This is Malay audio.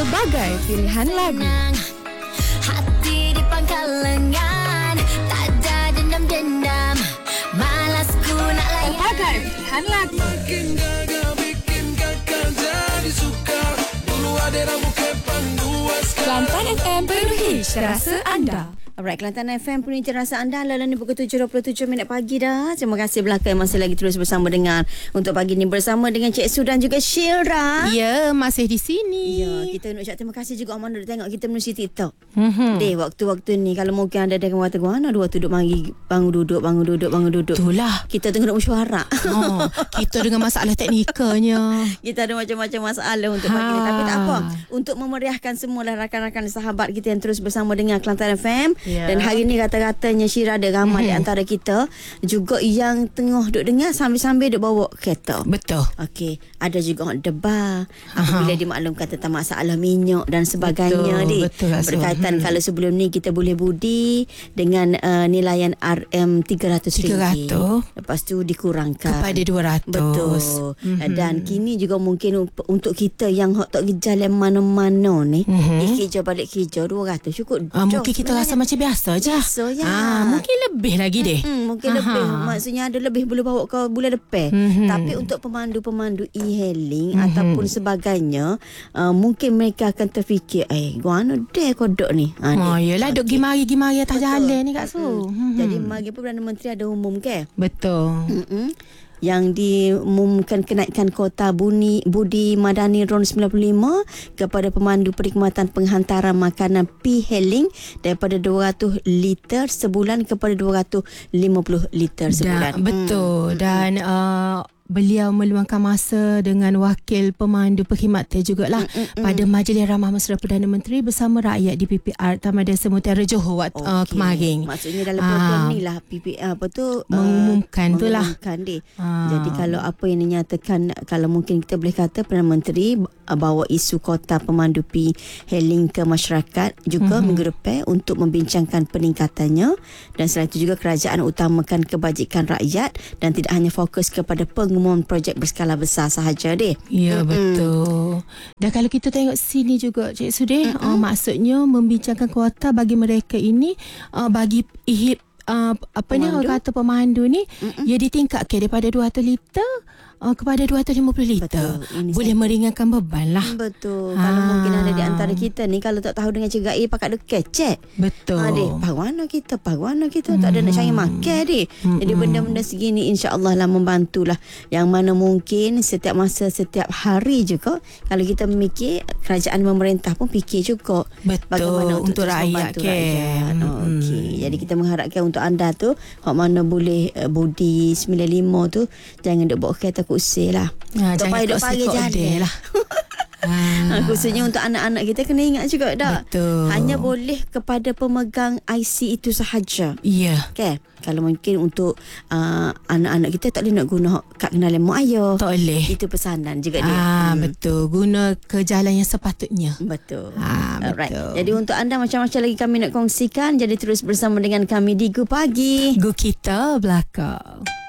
Pelbagai pilihan lagu. Hati di pangkal lengan, tak ada dendam-dendam, malas ku nak layan. Pelbagai pilihan lagu. Makin gagal bikin kakak jadi suka. Dulu ada rambut panduan. Kelantan FM penuhi rasa anda. Alright, Kelantan FM penuhi rasa anda. Lalu ni pukul 7.27 minit pagi dah. Terima kasih belakang masih lagi terus bersama dengan untuk pagi ni bersama dengan Cik Su dan juga Syira. Ya, masih di sini. Ya, kita nak ucap terima kasih juga Amanda tengok kita menerusi TikTok. Deh, waktu-waktu ni kalau mungkin anda dengan kata mana dua duduk mari bangun duduk. Itulah. Kita tengah nak mesyuarat. Kita dengan masalah teknikalnya. Kita ada macam-macam masalah untuk pagi ni. Tapi tak apa. Untuk memeriahkan semualah rakan-rakan sahabat kita yang terus bersama dengan Kelantan FM. Ya. Dan hari ni kata-katanya Syira ada ramai di antara kita juga yang tengah duk dengar sambil-sambil duk bawa kereta. Betul. Okey, ada juga orang debar apabila dimaklumkan tentang masalah minyak dan sebagainya. Betul, berkaitan kalau sebelum ni kita boleh budi dengan nilaian RM300. Lepas tu dikurangkan Kepada 200. Betul. Dan kini juga mungkin untuk kita yang hok tak jalan mana-mana ni, kerja balik kerja 200 cukup. Mungkin kita rasa macam biasa je. Biasa ya. Mungkin lebih lagi deh. Mungkin lebih. Maksudnya ada lebih boleh bawa ke bulan depan. Tapi untuk pemandu-pemandu e-hailing ataupun sebagainya, mungkin mereka akan terfikir, guana deh kodok ni. Yelah, duk gimari-gimari atas jalan ni Kak Su. Jadi mari Perdana Menteri ada umum ke? Betul. Yang diumumkan kenaikan kota Budi Madani RON 95 kepada pemandu perkhidmatan penghantaran makanan P-Hailing daripada 200 liter sebulan kepada 250 liter sebulan. Betul. Dan beliau meluangkan masa dengan wakil pemandu perkhidmatan jugalah pada Majlis Ramah Mesra Perdana Menteri bersama rakyat di PPR Taman Desa Mutiara Johor kemarin. Maksudnya dalam program ni lah PPR mengumumkan tu lah. Jadi kalau apa yang dinyatakan, kalau mungkin kita boleh kata Perdana Menteri bawa isu kota pemandu P-Hailing ke masyarakat juga minggu depan untuk membincangkan peningkatannya, dan selain itu juga kerajaan utamakan kebajikan rakyat dan tidak hanya fokus kepada pengumuman projek berskala besar sahaja deh. Ya, betul. Dan kalau kita tengok sini juga Cik Sudeh, maksudnya membincangkan kuota bagi mereka ini, bagi ni orang kata pemandu ni, ia ditingkatkan daripada 200 liter kepada 250 liter. Boleh meringankan beban lah. Betul. Kalau mungkin ada di antara kita ni, kalau tak tahu dengan cegai pakat duk kecek. Betul. Paruana kita tak ada nak cari makan deh. Jadi benda-benda segini insya-Allah lah membantulah. Yang mana mungkin setiap masa, setiap hari juga kalau kita memikir, kerajaan pemerintah pun fikir juga bagaimana untuk rakyat. Okey. Jadi kita mengharapkan untuk anda tu, hak mana boleh Budi 95 tu, jangan duk bawa kereta usir lah. Jangan duk jalan lah. Khususnya untuk anak-anak kita kena ingat juga dah. Betul. Hanya boleh kepada pemegang IC itu sahaja. Ya. Okay. Kalau mungkin untuk anak-anak kita tak boleh nak guna kad kenalan mak ayah. Tak boleh. Itu pesanan juga dia. Betul. Guna ke jalan yang sepatutnya. Betul. Betul. Jadi untuk anda macam-macam lagi kami nak kongsikan. Jadi terus bersama dengan kami di Gu Pagi. Gu kita belakang.